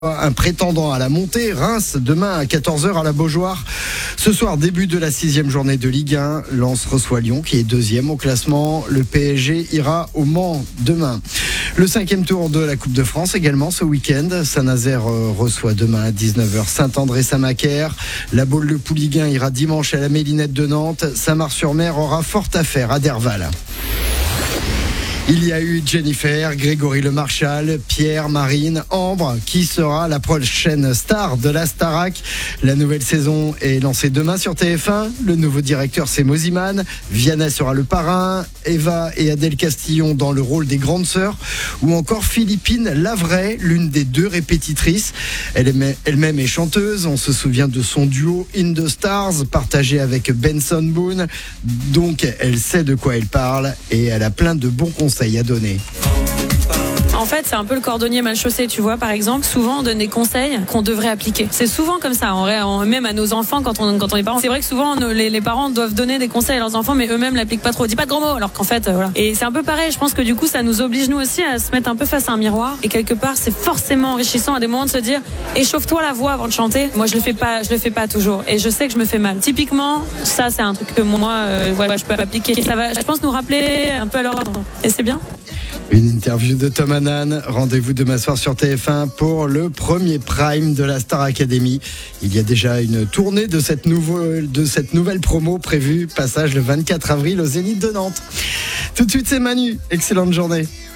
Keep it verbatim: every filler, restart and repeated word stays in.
Un prétendant à la montée, Reims, demain à quatorze heures à la Beaujoire. Ce soir, début de la sixième journée de Ligue un. Lens reçoit Lyon qui est deuxième au classement. Le P S G ira au Mans demain. Le cinquième tour de la Coupe de France également ce week-end. Saint-Nazaire reçoit demain à dix-neuf heures Saint-André-Saint-Macaire. La Baule de Pouliguen ira dimanche à la Mélinette de Nantes. Saint-Mars-sur-Mer aura fort à faire à Derval. Il y a eu Jennifer, Grégory Le Marchal, Pierre, Marine, Ambre, qui sera la prochaine star de la Starac. La nouvelle saison est lancée demain sur T F un. Le nouveau directeur, c'est Moziman. Vianney sera le parrain. Eva et Adèle Castillon dans le rôle des grandes sœurs. Ou encore Philippine Lavray, l'une des deux répétitrices. Elle est, elle-même est chanteuse. On se souvient de son duo In the Stars, partagé avec Benson Boone. Donc, elle sait de quoi elle parle et elle a plein de bons conseils à donner. En fait, c'est un peu le cordonnier mal chaussé, tu vois, par exemple. Souvent, on donne des conseils qu'on devrait appliquer. C'est souvent comme ça, en vrai, en, même à nos enfants quand on, quand on est parents. C'est vrai que souvent, nos, les, les parents doivent donner des conseils à leurs enfants, mais eux-mêmes l'appliquent pas trop. Dis pas de gros mots, alors qu'en fait, euh, voilà. Et c'est un peu pareil. Je pense que du coup, ça nous oblige nous aussi à se mettre un peu face à un miroir. Et quelque part, c'est forcément enrichissant à des moments de se dire, échauffe-toi la voix avant de chanter. Moi, je le fais pas, je le fais pas toujours. Et je sais que je me fais mal. Typiquement, ça, c'est un truc que moi, euh, voilà, je peux appliquer. Ça va, je pense, nous rappeler un peu à l'ordre. Et c'est bien. Une interview de Tom Hanan. Rendez-vous demain soir sur T F un pour le premier prime de la Star Academy. Il y a déjà une tournée de cette, nouveau, de cette nouvelle promo prévue. Passage le vingt-quatre avril au Zénith de Nantes. Tout de suite, c'est Manu. Excellente journée.